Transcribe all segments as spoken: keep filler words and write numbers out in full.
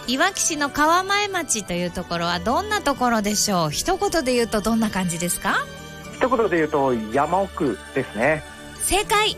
いわき市の川前町というところはどんなところでしょう？一言で言うとどんな感じですか？ 一言で言うと山奥ですね。 正解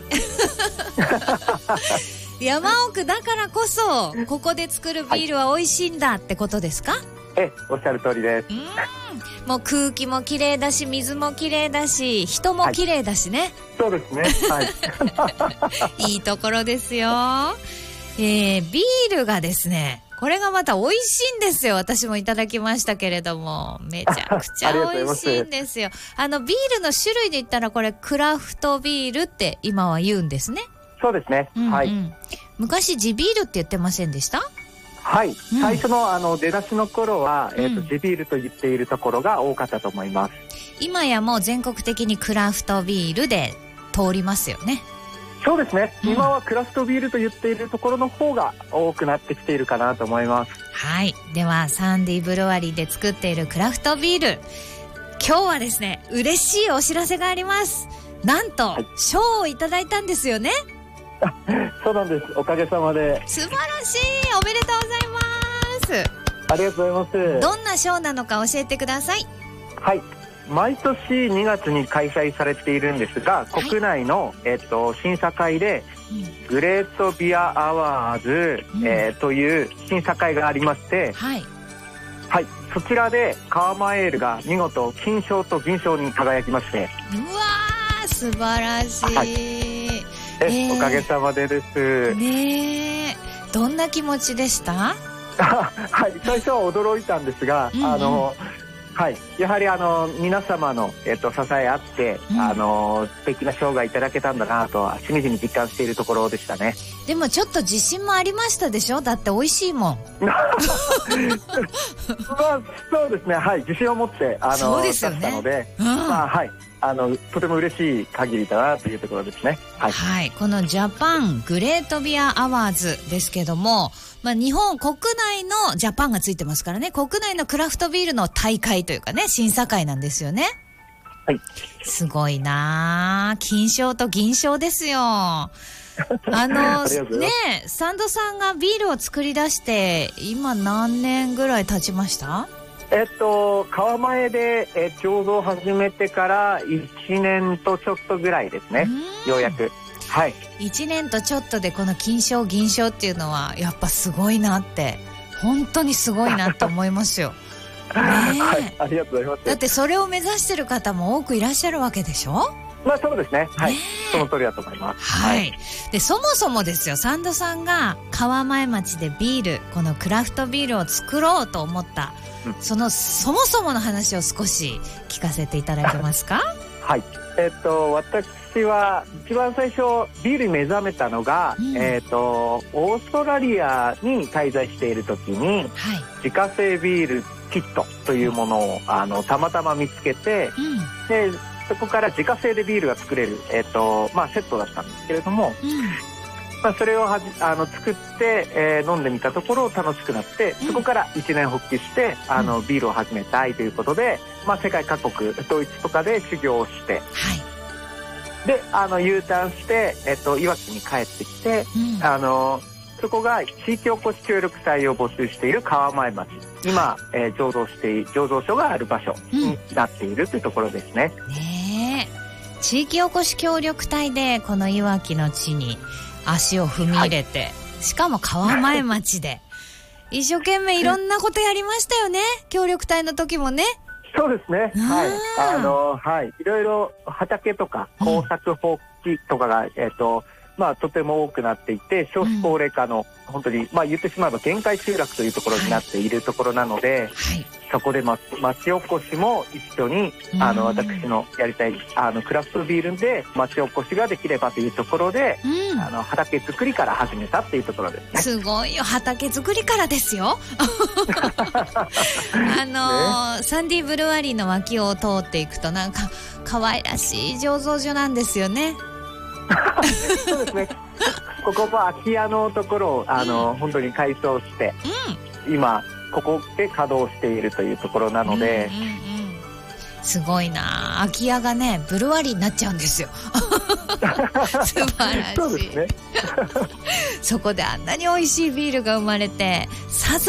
山奥だからこそここで作るビールは美味しいんだってことですか？ え、おっしゃる通りです。 うん、もう空気もきれいだし、水もきれいだし、人もきれいだしね、はい、 そうですね、はい、 いいところですよ。えー、ビールがですね、これがまた美味しいんですよ。私もいただきましたけれども、めちゃくちゃ美味しいんですよ。あのビールの種類で言ったらこれクラフトビールって今は言うんですね。 そうですね、うんうん、はい。 昔地ビールって言ってませんでした？ はい、うん、最初のあの出だしの頃は、えーと、 うん、 地ビールと言っているところが多かったと思います。 今やもう全国的にクラフトビールで通りますよね。 そうですね、 うん、 今はクラフトビールと言っているところの方が多くなってきているかなと思います。 はい、ではサンディブルワリーで作っているクラフトビール、今日はですね、嬉しいお知らせがあります。なんと、はい、賞をいただいたんですよね。 そうなんです、おかげさまで。 素晴らしい、おめでとうございます。 ありがとうございます。 どんな賞なのか教えてください。 はい、毎年にがつに開催されているんですが、はい、国内の、えっと、審査会で、うん、グレートビアアワーズ、うん、えー、という審査会がありまして、はいはい、そちらで川前エールが見事金賞と銀賞に輝きまして、 うわー、素晴らしい、はい、 えー、おかげさまでです。 ねえ、どんな気持ちでした？ はい、最初は驚いたんですが、うんうん、あのはい、やはりあの皆様の、えっと、支えあって、うん、あの素敵な賞がいただけたんだなとはしみじみ実感しているところでしたね。 でもちょっと自信もありましたでしょ？だって美味しいもん。まあ、 そうですね、はい、自信を持ってあのそうですよね、 出したので、 うん、 まあ、はい、あのとても嬉しい限りだなというところですね。はい、 はい、このジャパングレートビアアワーズですけども、まあ、日本国内のジャパンがついてますからね、国内のクラフトビールの大会というかね、審査会なんですよね。 はい、 すごいな、金賞と銀賞ですよ。あのね、サンドさんがビールを作り出して今何年ぐらい経ちました？ えっと川前で、え醸造を始めてからいちねんとちょっとぐらいですね、ようやく。はい、 いちねんとちょっとでこの金賞銀賞っていうのはやっぱすごいなって、本当にすごいなと思いますよ。ね、 はい、ありがとうございます。 だってそれを目指してる方も多くいらっしゃるわけでしょ？ まあそうですね、はい、その通りだと思います。 はい、はい、でそもそもですよ、サンドさんが川前町でビール、このクラフトビールを作ろうと思った、うん、そのそもそもの話を少し聞かせていただけますか？ はい、えっと私は一番最初ビールに目覚めたのが、うん、えっとオーストラリアに滞在している時に、はい、自家製ビールキットというものをあのたまたま見つけて、うん、でそこから自家製でビールが作れる、えーとまあ、セットだったんですけれども、うん、まあ、それをはじあの作って、えー、飲んでみたところ楽しくなって、そこから一年発起してあのビールを始めたいということで、まあ、世界各国ドイツとかで修行をして、はい、であの U ターンして、えーと、いわきに帰ってきて、うん、あのそこが地域おこし協力隊を募集している川前町、今、えー、醸造して醸造所がある場所になっているというところですね。 うん、ねえ、地域おこし協力隊でこのいわきの地に足を踏み入れて、はい、しかも川前町で一生懸命いろんなことやりましたよね。協力隊の時もね。 そうですね、はい、あのはい、いろいろ畑とか耕作放棄とかが、うん、えっ、ー、とまあ、とても多くなっていて、少子高齢化の本当に、まあ、言ってしまえば限界集落というところになっているところなので、はいはい、そこで、ま、町おこしも一緒にあの私のやりたいあのクラフトビールで町おこしができればというところで、うん、あの畑作りから始めたっていうところですね。 すごいよ、畑作りからですよ。あの、ね、サンディブルワリーの脇を通っていくとなんか可愛らしい醸造所なんですよね。 そうですね。ここも空き家のところをあの、うん、本当に改装して、うん、今ここで稼働しているというところなので、うんうんうん、 すごいな。空き家がねブルワリーになっちゃうんですよ。素晴らしい。そうですね。そこであんなに美味しいビールが生まれて、さぞ